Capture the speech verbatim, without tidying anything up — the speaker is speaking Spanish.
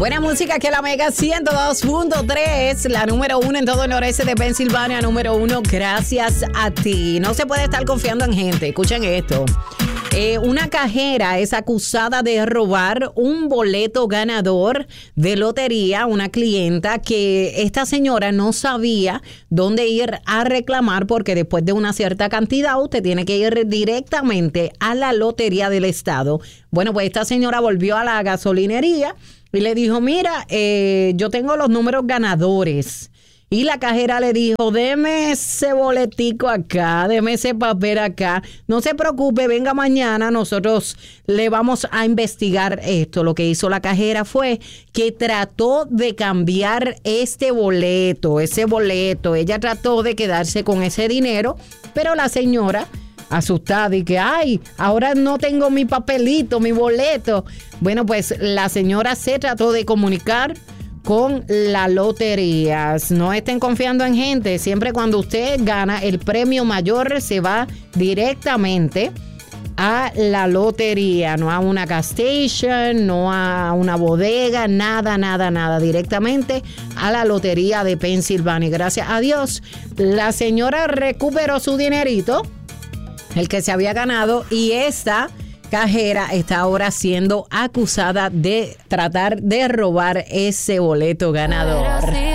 Buena música que la Mega ciento dos punto tres, la número uno en todo el noreste de Pensilvania, número uno gracias a ti. No se puede estar confiando en gente. Escuchen esto. Eh, una cajera es acusada de robar un boleto ganador de lotería, una clienta que esta señora no sabía dónde ir a reclamar porque después de una cierta cantidad usted tiene que ir directamente a la lotería del estado. Bueno, pues esta señora volvió a la gasolinería y le dijo, mira, eh, yo tengo los números ganadores. Y la cajera le dijo, deme ese boletico acá, deme ese papel acá. No se preocupe, venga mañana, nosotros le vamos a investigar esto. Lo que hizo la cajera fue que trató de cambiar este boleto, ese boleto. Ella trató de quedarse con ese dinero, pero la señora, asustada y que, ay, ahora no tengo mi papelito, mi boleto. Bueno, pues la señora se trató de comunicar con la lotería. No estén confiando en gente. Siempre cuando usted gana el premio mayor se va directamente a la lotería, no a una gas station, no a una bodega, nada, nada, nada, directamente a la lotería de Pensilvania. Gracias a Dios, la señora recuperó su dinerito, el que se había ganado, y esta cajera está ahora siendo acusada de tratar de robar ese boleto ganador.